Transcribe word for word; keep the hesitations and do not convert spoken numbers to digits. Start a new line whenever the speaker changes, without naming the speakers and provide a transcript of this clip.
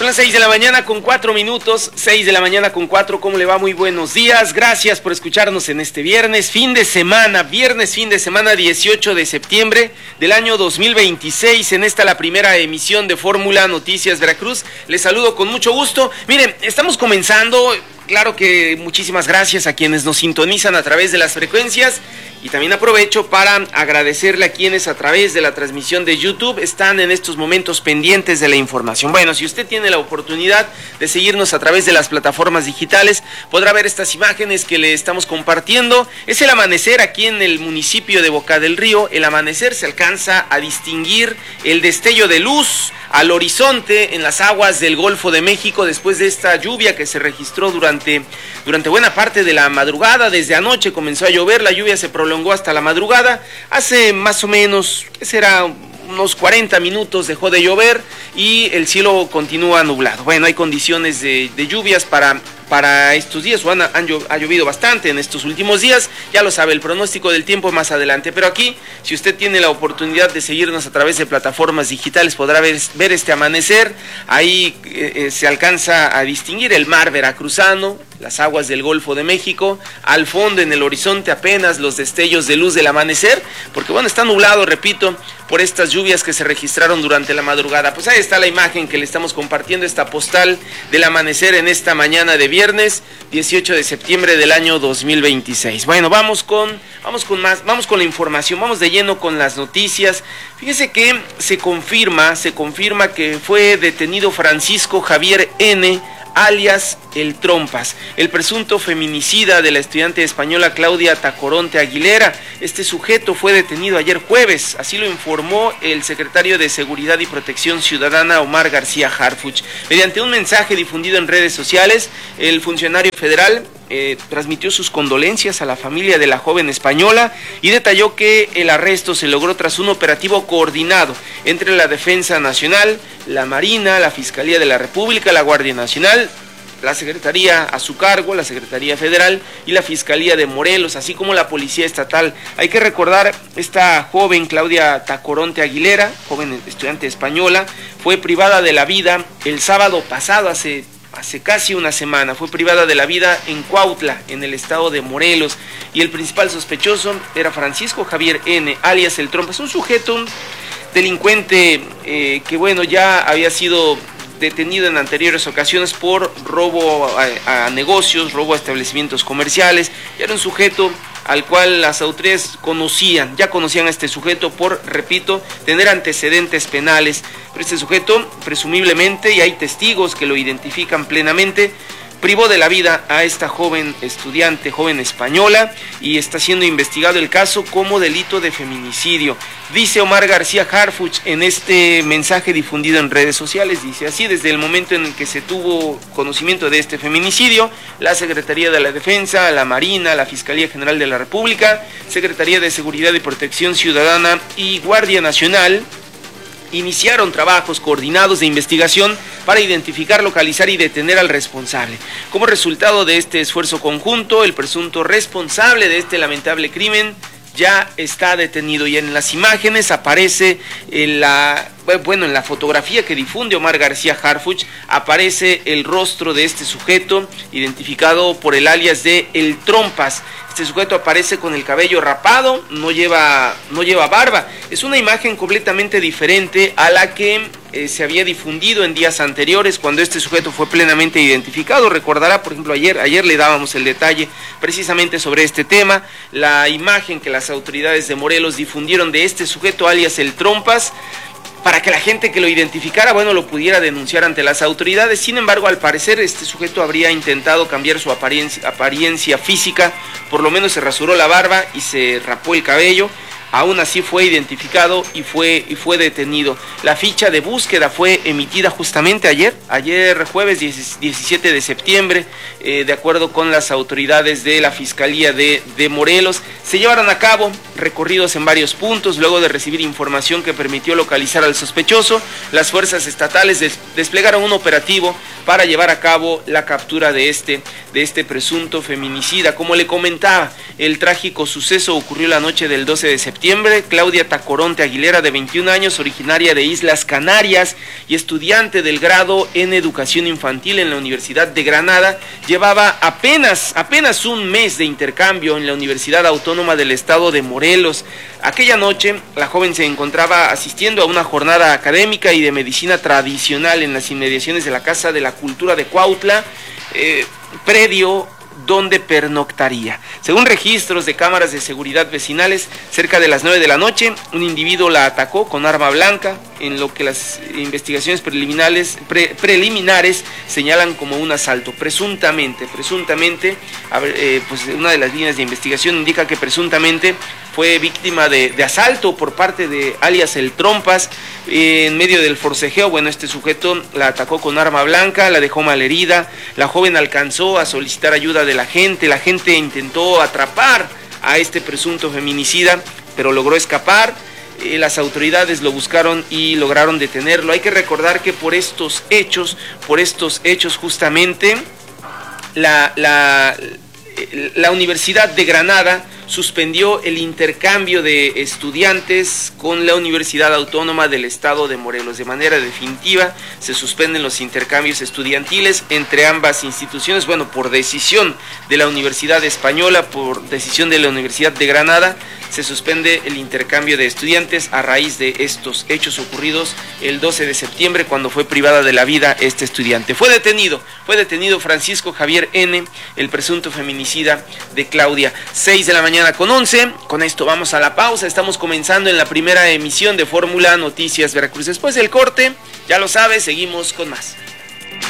Son las seis de la mañana con cuatro minutos, seis de la mañana con cuatro, ¿cómo le va? Muy buenos días, gracias por escucharnos en este viernes, fin de semana, viernes fin de semana dieciocho de septiembre del año dos mil veintiséis, en esta la primera emisión de Fórmula Noticias Veracruz. Les saludo con mucho gusto. Miren, estamos comenzando, claro que muchísimas gracias a quienes nos sintonizan a través de las frecuencias. Y también aprovecho para agradecerle a quienes a través de la transmisión de YouTube están en estos momentos pendientes de la información. Bueno, si usted tiene la oportunidad de seguirnos a través de las plataformas digitales, podrá ver estas imágenes que le estamos compartiendo. Es el amanecer aquí en el municipio de Boca del Río. El amanecer se alcanza a distinguir el destello de luz al horizonte en las aguas del Golfo de México después de esta lluvia que se registró durante, durante buena parte de la madrugada. Desde anoche comenzó a llover, la lluvia se prolongó hasta la madrugada. Hace más o menos, ¿qué será? Unos cuarenta minutos dejó de llover y el cielo continúa nublado. Bueno, hay condiciones de, de lluvias para, para estos días, o han, han, ha llovido bastante en estos últimos días, ya lo sabe, el pronóstico del tiempo más adelante, pero aquí, si usted tiene la oportunidad de seguirnos a través de plataformas digitales, podrá ver, ver este amanecer. Ahí eh, se alcanza a distinguir el mar veracruzano, las aguas del Golfo de México, al fondo en el horizonte apenas los destellos de luz del amanecer, porque bueno, está nublado, repito, por estas lluvias que se registraron durante la madrugada. Pues ahí está la imagen que le estamos compartiendo, esta postal del amanecer en esta mañana de viernes dieciocho de septiembre del año dos mil veintiséis. Bueno, vamos con, vamos con más, vamos con la información, vamos de lleno con las noticias. Fíjese que se confirma, se confirma que fue detenido Francisco Javier N., alias El Trompas, el presunto feminicida de la estudiante española Claudia Tacoronte Aguilera. Este sujeto fue detenido ayer jueves, así lo informó el secretario de Seguridad y Protección Ciudadana Omar García Harfuch. Mediante un mensaje difundido en redes sociales, el funcionario federal Eh, transmitió sus condolencias a la familia de la joven española y detalló que el arresto se logró tras un operativo coordinado entre la Defensa Nacional, la Marina, la Fiscalía de la República, la Guardia Nacional, la Secretaría a su cargo, la Secretaría Federal y la Fiscalía de Morelos, así como la Policía Estatal. Hay que recordar, esta joven Claudia Tacoronte Aguilera, joven estudiante española, fue privada de la vida el sábado pasado, hace Hace casi una semana, fue privada de la vida en Cuautla, en el estado de Morelos, y el principal sospechoso era Francisco Javier N., alias El Trompas, un sujeto, un delincuente eh, que bueno, ya había sido detenido en anteriores ocasiones por robo a, a negocios, robo a establecimientos comerciales. Ya era un sujeto al cual las autoridades conocían, ya conocían a este sujeto por, repito, tener antecedentes penales. Pero este sujeto, presumiblemente, y hay testigos que lo identifican plenamente, privó de la vida a esta joven estudiante, joven española, y está siendo investigado el caso como delito de feminicidio. Dice Omar García Harfuch en este mensaje difundido en redes sociales, dice así: desde el momento en el que se tuvo conocimiento de este feminicidio, la Secretaría de la Defensa, la Marina, la Fiscalía General de la República, Secretaría de Seguridad y Protección Ciudadana y Guardia Nacional iniciaron trabajos coordinados de investigación para identificar, localizar y detener al responsable. Como resultado de este esfuerzo conjunto, el presunto responsable de este lamentable crimen ya está detenido, y en las imágenes aparece en la, bueno, en la fotografía que difunde Omar García Harfuch, aparece el rostro de este sujeto, identificado por el alias de El Trompas. Este sujeto aparece con el cabello rapado, no lleva, no lleva barba. Es una imagen completamente diferente a la que eh, se había difundido en días anteriores, cuando este sujeto fue plenamente identificado. Recordará, por ejemplo, ayer, ayer le dábamos el detalle precisamente sobre este tema, la imagen que las autoridades de Morelos difundieron de este sujeto, alias El Trompas, para que la gente que lo identificara, bueno, lo pudiera denunciar ante las autoridades. Sin embargo, al parecer, este sujeto habría intentado cambiar su apariencia, apariencia física, por lo menos se rasuró la barba y se rapó el cabello. Aún así fue identificado y fue, y fue detenido. La ficha de búsqueda fue emitida justamente ayer, ayer jueves diecisiete de septiembre, eh, de acuerdo con las autoridades de la Fiscalía de, de Morelos. Se llevaron a cabo recorridos en varios puntos. Luego de recibir información que permitió localizar al sospechoso, las fuerzas estatales des desplegaron un operativo para llevar a cabo la captura de este, de este presunto feminicida. Como le comentaba, el trágico suceso ocurrió la noche del doce de septiembre. Claudia Tacoronte Aguilera, de veintiún años, originaria de Islas Canarias y estudiante del grado en Educación Infantil en la Universidad de Granada, llevaba apenas, apenas un mes de intercambio en la Universidad Autónoma del Estado de Morelos. Aquella noche, la joven se encontraba asistiendo a una jornada académica y de medicina tradicional en las inmediaciones de la Casa de la Cultura de Cuautla, eh, predio donde pernoctaría. Según registros de cámaras de seguridad vecinales, cerca de las nueve de la noche, un individuo la atacó con arma blanca, en lo que las investigaciones preliminares, pre, preliminares señalan como un asalto. Presuntamente, presuntamente, a ver, eh, pues una de las líneas de investigación indica que presuntamente fue víctima de, de asalto por parte de alias El Trompas. Eh, en medio del forcejeo, bueno, este sujeto la atacó con arma blanca, la dejó malherida. La joven alcanzó a solicitar ayuda de la gente, la gente intentó atrapar a este presunto feminicida, pero logró escapar. Eh, las autoridades lo buscaron y lograron detenerlo. Hay que recordar que por estos hechos, por estos hechos justamente, la, la, la Universidad de Granada suspendió el intercambio de estudiantes con la Universidad Autónoma del Estado de Morelos. De manera definitiva se suspenden los intercambios estudiantiles entre ambas instituciones. Bueno, por decisión de la Universidad Española, por decisión de la Universidad de Granada, se suspende el intercambio de estudiantes a raíz de estos hechos ocurridos el doce de septiembre, cuando fue privada de la vida este estudiante. Fue detenido, fue detenido Francisco Javier N., el presunto feminicida de Claudia. seis de la mañana con once, con esto vamos a la pausa. Estamos comenzando en la primera emisión de Fórmula Noticias Veracruz. Después del corte, ya lo sabes, seguimos con más.